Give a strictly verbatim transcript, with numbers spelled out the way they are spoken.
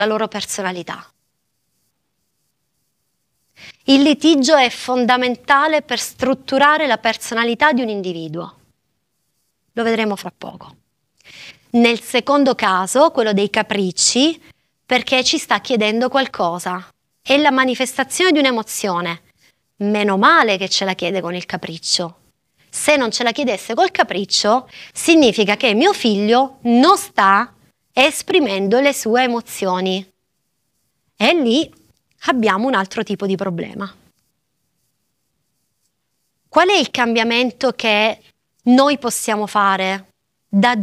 la loro personalità. Il litigio è fondamentale per strutturare la personalità di un individuo. Lo vedremo fra poco. Nel secondo caso, quello dei capricci, perché ci sta chiedendo qualcosa. È la manifestazione di un'emozione. Meno male che ce la chiede con il capriccio. Se non ce la chiedesse col capriccio, significa che mio figlio non sta esprimendo le sue emozioni. E lì abbiamo un altro tipo di problema. Qual è il cambiamento che noi possiamo fare da